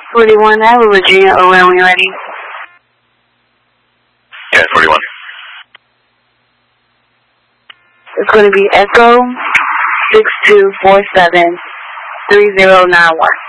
41, I have a Virginia OM when you're ready. Yeah, 41. It's going to be Echo 6247 3091.